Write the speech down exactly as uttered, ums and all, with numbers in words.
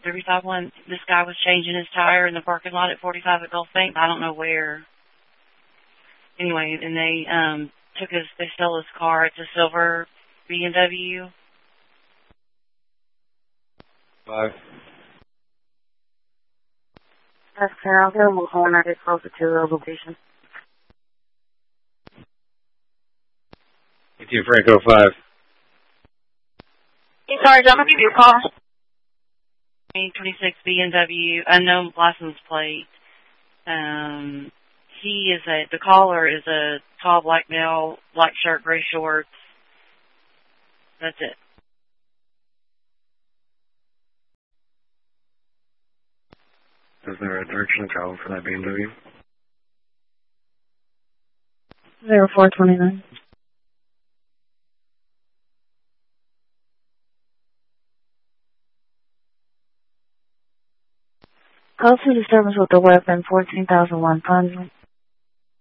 thirty-five one, this guy was changing his tire in the parking lot at forty-five at Gulf Bank. I don't know where. Anyway, and they um took his, they stole his car. It's a silver B M W. Five. That's fair. I'll get a move on. I get closer to the location. eighteen Franco five. Hey, sorry, I'm going to give you a call. twenty-six B M W, unknown license plate. Um, he is a, the caller is a tall black male, black shirt, gray shorts. That's it. Is there a direction travel for that B M W? Zero four twenty nine. Call to the service with the weapon, fourteen thousand one hundred.